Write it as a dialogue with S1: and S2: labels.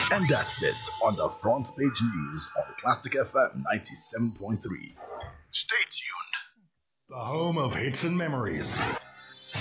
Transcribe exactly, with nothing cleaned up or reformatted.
S1: And that's it on the front page news on Classic F M ninety-seven point three. Stay tuned.
S2: The home of hits and memories.